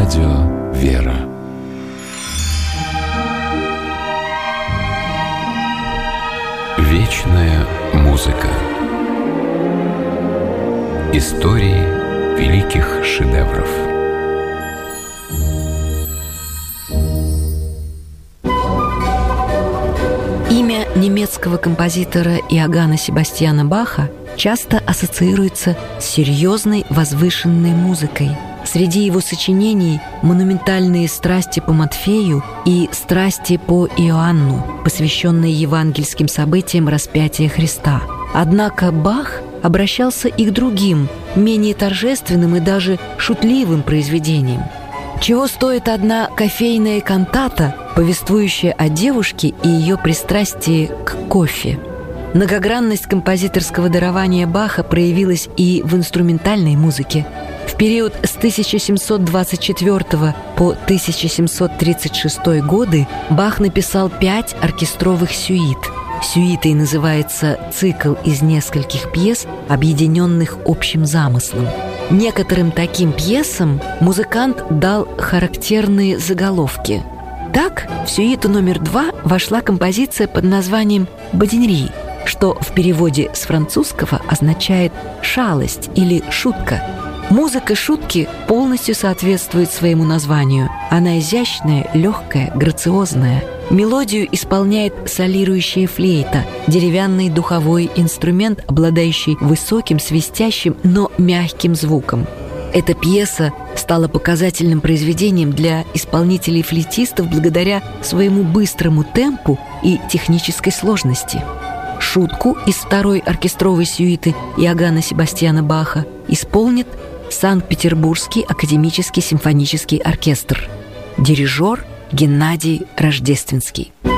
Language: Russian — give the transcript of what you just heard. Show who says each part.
Speaker 1: Радио «Вера». Вечная музыка. Истории великих шедевров.
Speaker 2: Имя немецкого композитора Иоганна Себастьяна Баха часто ассоциируется с серьезной, возвышенной музыкой. Среди его сочинений монументальные «Страсти по Матфею» и «Страсти по Иоанну», посвященные евангельским событиям распятия Христа. Однако Бах обращался и к другим, менее торжественным и даже шутливым произведениям. Чего стоит одна кофейная кантата, повествующая о девушке и ее пристрастии к кофе. Многогранность композиторского дарования Баха проявилась и в инструментальной музыке. В период с 1724 по 1736 годы Бах написал 5 оркестровых сюит. Сюитой называется цикл из нескольких пьес, объединенных общим замыслом. Некоторым таким пьесам музыкант дал характерные заголовки. Так, в сюиту номер 2 вошла композиция под названием «Бодиньри», что в переводе с французского означает «шалость» или «шутка». Музыка шутки полностью соответствует своему названию. Она изящная, легкая, грациозная. Мелодию исполняет солирующая флейта, деревянный духовой инструмент, обладающий высоким, свистящим, но мягким звуком. Эта пьеса стала показательным произведением для исполнителей-флейтистов благодаря своему быстрому темпу и технической сложности. Шутку из второй оркестровой сюиты Иоганна Себастьяна Баха исполнит Санкт-Петербургский академический симфонический оркестр. Дирижер Геннадий Рождественский.